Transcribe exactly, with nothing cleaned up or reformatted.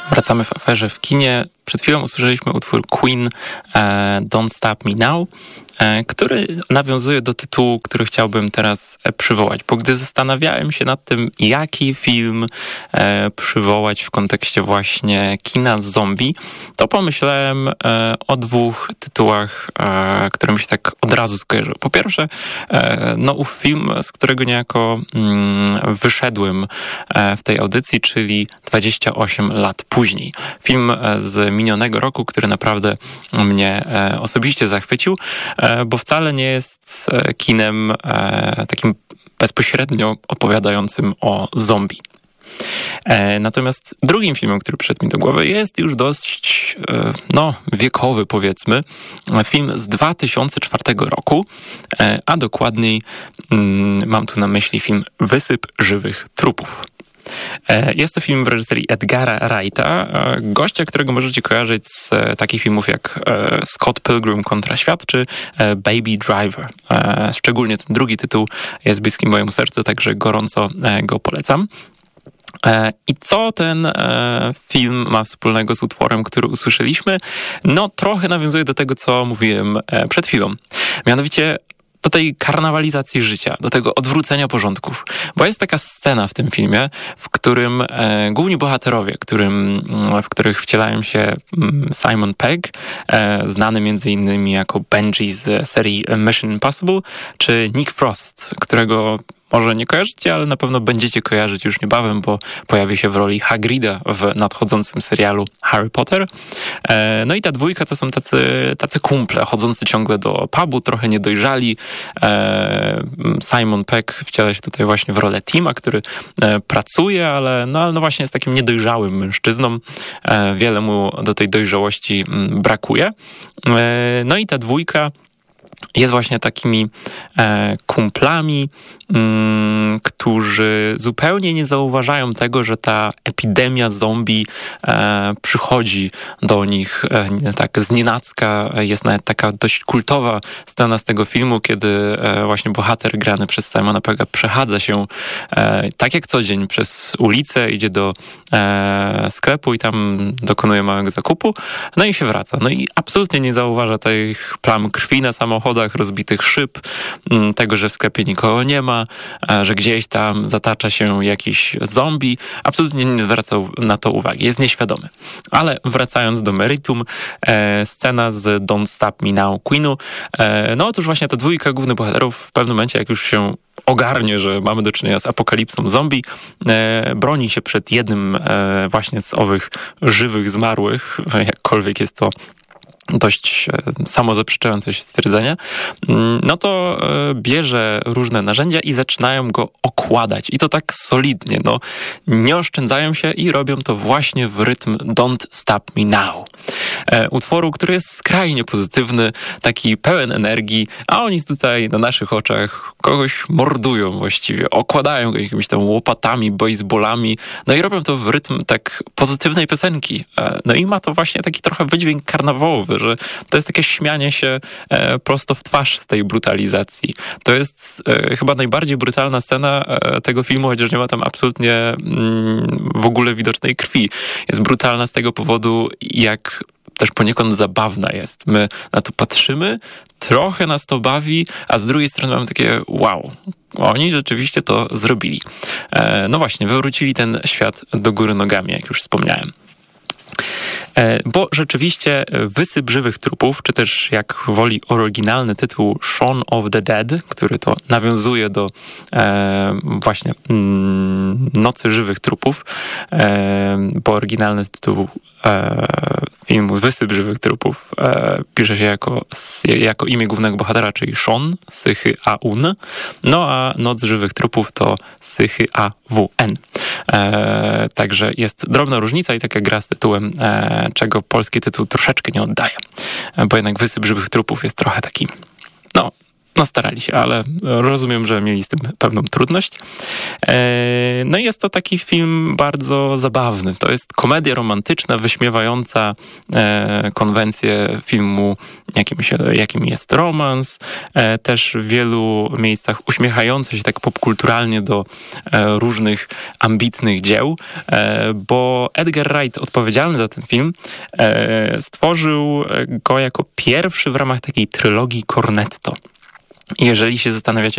Wracamy w aferze w kinie. Przed chwilą usłyszeliśmy utwór Queen e, Don't Stop Me Now, e, który nawiązuje do tytułu, który chciałbym teraz e, przywołać. Bo gdy zastanawiałem się nad tym, jaki film e, przywołać w kontekście właśnie kina z zombie, to pomyślałem e, o dwóch tytułach, e, które mi się tak od razu skojarzyły. Po pierwsze, e, no ów film, z którego niejako mm, wyszedłem e, w tej audycji, czyli dwadzieścia osiem lat później. Film e, z minionego roku, który naprawdę mnie e, osobiście zachwycił, e, bo wcale nie jest e, kinem e, takim bezpośrednio opowiadającym o zombie. E, natomiast drugim filmem, który przyszedł mi do głowy, jest już dość e, no, wiekowy, powiedzmy. Film z dwa tysiące czwartego roku, e, a dokładniej mm, mam tu na myśli film Wysyp żywych trupów. Jest to film w reżyserii Edgara Wrighta, gościa, którego możecie kojarzyć z takich filmów jak Scott Pilgrim kontra świat czy Baby Driver. Szczególnie ten drugi tytuł jest bliski mojemu sercu, także gorąco go polecam. I co ten film ma wspólnego z utworem, który usłyszeliśmy? No trochę nawiązuje do tego, co mówiłem przed chwilą. Mianowicie do tej karnawalizacji życia, do tego odwrócenia porządków. Bo jest taka scena w tym filmie, w którym e, główni bohaterowie, którym, w których wcielają się Simon Pegg, e, znany między innymi jako Benji z serii Mission Impossible, czy Nick Frost, którego może nie kojarzycie, ale na pewno będziecie kojarzyć już niebawem, bo pojawi się w roli Hagrida w nadchodzącym serialu Harry Potter. E, no i ta dwójka to są tacy, tacy kumple, chodzący ciągle do pubu, trochę niedojrzali. E, Simon Pegg wciela się tutaj właśnie w rolę Tima, który e, pracuje, ale no, ale no właśnie jest takim niedojrzałym mężczyzną. E, wiele mu do tej dojrzałości m, brakuje. E, no i ta dwójka jest właśnie takimi e, kumplami, mm, którzy zupełnie nie zauważają tego, że ta epidemia zombie e, przychodzi do nich e, tak znienacka. Jest nawet taka dość kultowa scena z tego filmu, kiedy e, właśnie bohater grany przez Simona Pegga przechadza się e, tak jak co dzień przez ulicę, idzie do e, sklepu i tam dokonuje małego zakupu, no i się wraca. No i absolutnie nie zauważa tych plam krwi na samochodach, rozbitych szyb, tego, że w sklepie nikogo nie ma, że gdzieś tam zatacza się jakiś zombie. Absolutnie nie zwracał na to uwagi. Jest nieświadomy. Ale wracając do meritum, e, scena z Don't Stop Me Now Queenu. E, no otóż właśnie ta dwójka głównych bohaterów w pewnym momencie, jak już się ogarnie, że mamy do czynienia z apokalipsą zombie, e, broni się przed jednym e, właśnie z owych żywych zmarłych, jakkolwiek jest to dość samozaprzeczające się stwierdzenie, no to bierze różne narzędzia i zaczynają go okładać. I to tak solidnie, no nie oszczędzają się i robią to właśnie w rytm Don't Stop Me Now. Utworu, który jest skrajnie pozytywny, taki pełen energii, a oni tutaj na naszych oczach kogoś mordują właściwie, okładają go jakimiś tam łopatami, baseballami, no i robią to w rytm tak pozytywnej piosenki. No i ma to właśnie taki trochę wydźwięk karnawałowy, że to jest takie śmianie się e, prosto w twarz z tej brutalizacji. To jest e, chyba najbardziej brutalna scena e, tego filmu, chociaż nie ma tam absolutnie mm, w ogóle widocznej krwi. Jest brutalna z tego powodu, jak też poniekąd zabawna jest. My na to patrzymy, trochę nas to bawi, a z drugiej strony mamy takie wow, oni rzeczywiście to zrobili. E, no właśnie, wywrócili ten świat do góry nogami, jak już wspomniałem. Bo rzeczywiście Wysyp żywych trupów, czy też jak woli oryginalny tytuł Shaun of the Dead, który to nawiązuje do e, właśnie mm, Nocy żywych trupów, e, bo oryginalny tytuł e, filmu Wysyp żywych trupów e, pisze się jako, jako imię głównego bohatera, czyli Sean, Sychy A Un, no a Noc żywych trupów to Sychy A W N. E, także jest drobna różnica i taka gra z tytułem, e, czego polski tytuł troszeczkę nie oddaje. Bo jednak Wysyp żywych trupów jest trochę taki, no, No starali się, ale rozumiem, że mieli z tym pewną trudność. No i jest to taki film bardzo zabawny. To jest komedia romantyczna, wyśmiewająca konwencję filmu, jakim, się, jakim jest romans. Też w wielu miejscach uśmiechający się tak popkulturalnie do różnych ambitnych dzieł, bo Edgar Wright, odpowiedzialny za ten film, stworzył go jako pierwszy w ramach takiej trylogii Cornetto. Jeżeli się zastanawiacie,